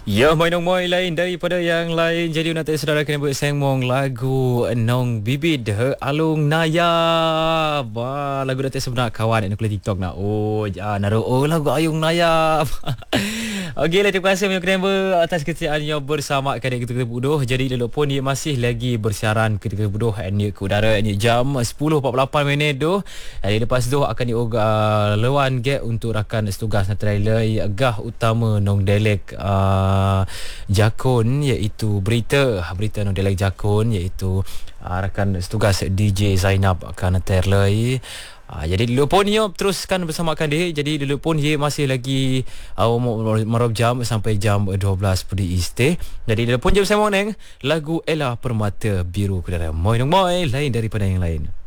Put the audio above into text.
Ya, mainong moi lain daripada yang lain. Jadi nanti saudara kena buat sengmong lagu Nong Bibid Alung Naya. Wah, lagu nanti sebenar kawan nak kulit TikTok nak. Oh, naruh lagu Ayung Naya. Okey, terima kasih banyak kenapa atas kesetiaannya bersama kami ketika bodoh. Jadi dulu pun dia masih lagi bersiaran ketika bodoh ni ke udara ni jam 10.48 minit tu. Jadi lepas tu akan lewan gap untuk rakan setugas trailer agah utama Nong Delek Jakun, iaitu berita Nong Delek Jakun, iaitu rakan setugas DJ Zainab akan terlai. Jadi dulu pun dia teruskan bersamakan dia. Jadi dulu pun dia masih lagi merob jam sampai jam 12 pudi iste. Jadi dulu pun jam saya moneng lagu Ella Permata Biru Kedara. Moi lain daripada yang lain.